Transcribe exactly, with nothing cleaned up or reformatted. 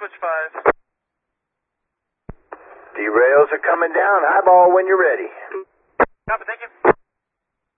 switch five. Derails are coming down. Highball when you're ready. Copy, thank you.